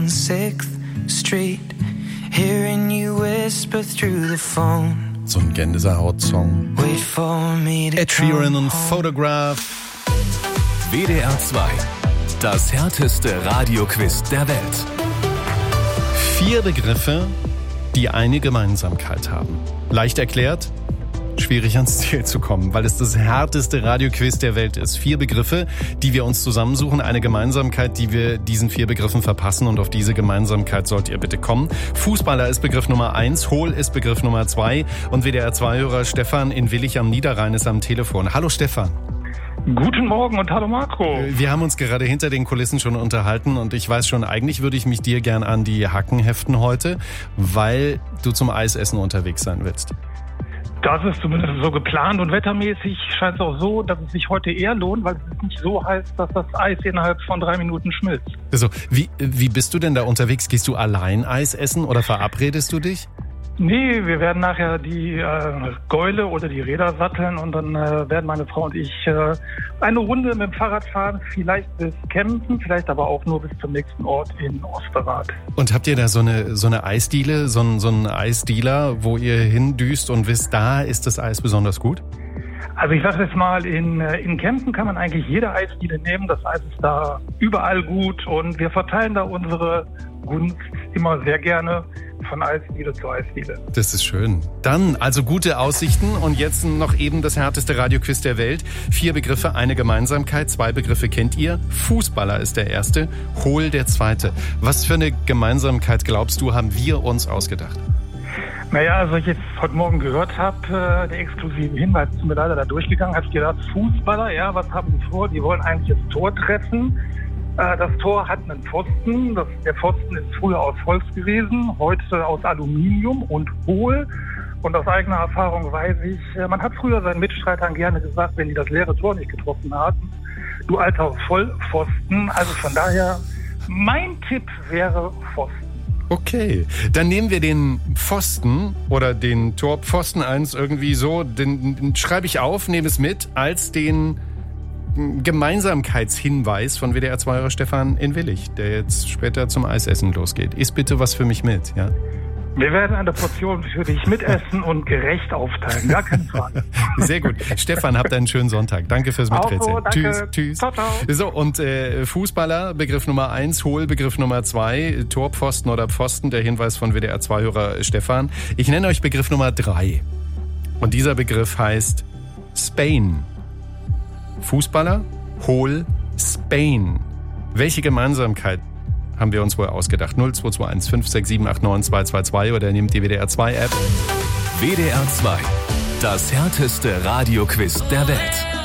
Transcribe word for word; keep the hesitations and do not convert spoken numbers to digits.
on sixth Street, hearing you whisper through the phone. So ein Gänsehaut-Song. Wait for me to Ed Sheeran und come Photograph. W D R zwei. Das härteste Radioquiz der Welt. Vier Begriffe, die eine Gemeinsamkeit haben. Leicht erklärt, schwierig ans Ziel zu kommen, weil es das härteste Radioquiz der Welt ist. Vier Begriffe, die wir uns zusammensuchen, eine Gemeinsamkeit, die wir diesen vier Begriffen verpassen, und auf diese Gemeinsamkeit sollt ihr bitte kommen. Fußballer ist Begriff Nummer eins, Hohl ist Begriff Nummer zwei und W D R zwei Hörer Stefan in Willich am Niederrhein ist am Telefon. Hallo Stefan. Guten Morgen und hallo Marco. Wir haben uns gerade hinter den Kulissen schon unterhalten und ich weiß schon, eigentlich würde ich mich dir gern an die Hacken heften heute, weil du zum Eisessen unterwegs sein willst. Das ist zumindest so geplant und wettermäßig scheint es auch so, dass es sich heute eher lohnt, weil es nicht so heiß, dass das Eis innerhalb von drei Minuten schmilzt. Also, wie, wie bist du denn da unterwegs? Gehst du allein Eis essen oder verabredest du dich? Nee, wir werden nachher die äh, Gäule oder die Räder satteln und dann äh, werden meine Frau und ich äh, eine Runde mit dem Fahrrad fahren, vielleicht bis Kempten, vielleicht aber auch nur bis zum nächsten Ort in Osterrad. Und habt ihr da so eine so eine Eisdiele, so ein, so ein Eisdealer, wo ihr hindüst und wisst, da ist das Eis besonders gut? Also ich sage jetzt mal, in, in Kempten kann man eigentlich jede Eisdiele nehmen. Das Eis ist da überall gut und wir verteilen da unsere Gunst immer sehr gerne von Eisdiele zu Eisdiele. Das ist schön. Dann also gute Aussichten und jetzt noch eben das härteste Radioquiz der Welt. Vier Begriffe, eine Gemeinsamkeit, zwei Begriffe kennt ihr. Fußballer ist der erste, Hohl der zweite. Was für eine Gemeinsamkeit, glaubst du, haben wir uns ausgedacht? Naja, also ich jetzt heute Morgen gehört habe, äh, der exklusive Hinweis ist mir leider da durchgegangen, habe ich gedacht, Fußballer, ja, was haben die vor? Die wollen eigentlich das Tor treffen. Äh, das Tor hat einen Pfosten. Das, der Pfosten ist früher aus Holz gewesen, heute aus Aluminium und hohl. Und aus eigener Erfahrung weiß ich, äh, man hat früher seinen Mitstreitern gerne gesagt, wenn die das leere Tor nicht getroffen hatten, du alter Vollpfosten. Also von daher, mein Tipp wäre Pfosten. Okay, dann nehmen wir den Pfosten oder den Torpfosten eins irgendwie so, den, den schreibe ich auf, nehme es mit als den Gemeinsamkeitshinweis von W D R zwei Hörer Stefan in Willich, der jetzt später zum Eisessen losgeht. Iss bitte was für mich mit, ja? Wir werden eine Portion für dich mitessen und gerecht aufteilen, gar keine Frage. Sehr gut. Stefan, habt einen schönen Sonntag. Danke fürs Miträtseln. Auch so, danke. Tschüss, tschüss. Ciao, ciao. So, und äh, Fußballer, Begriff Nummer eins, Hohl, Begriff Nummer zwei, Torpfosten oder Pfosten, der Hinweis von W D R zwei Hörer Stefan. Ich nenne euch Begriff Nummer drei. Und dieser Begriff heißt Spain. Fußballer, Hohl, Spain. Welche Gemeinsamkeit haben wir uns wohl ausgedacht? null zwei zwei eins fünf sechs sieben acht neun zwei zwei zwei oder nehmt die W D R zwei App. W D R zwei. Das härteste Radioquiz der Welt.